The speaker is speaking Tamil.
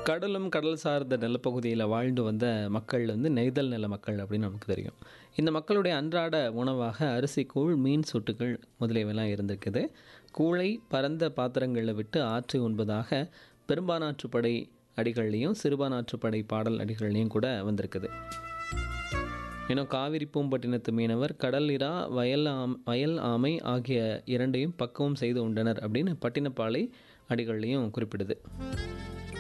கடலும் கடல் சார்ந்த நிலப்பகுதியில் வாழ்ந்து வந்த மக்கள் வந்து நெய்தல் நில மக்கள் அப்படின்னு நமக்கு தெரியும். இந்த மக்களுடைய அன்றாட உணவாக அரிசி கூழ், மீன் சுட்டுகள் முதலியவைலாம் இருந்திருக்குது. கூழை பரந்த பாத்திரங்களில் விட்டு ஆற்றி உண்பதாக பெரும்பானாற்றுப்படை அடிகள்லையும் சிறுபானாற்றுப்படை பாடல் அடிகள்லையும் கூட வந்திருக்குது. இன்னும் காவிரி பூம்பட்டினத்து மீனவர் கடல் இறா, வயல் ஆமை ஆகிய இரண்டையும் பக்குவம் செய்து உண்டனர் அப்படின்னு பட்டினப்பாலை அடிகள்லையும் குறிப்பிடுது.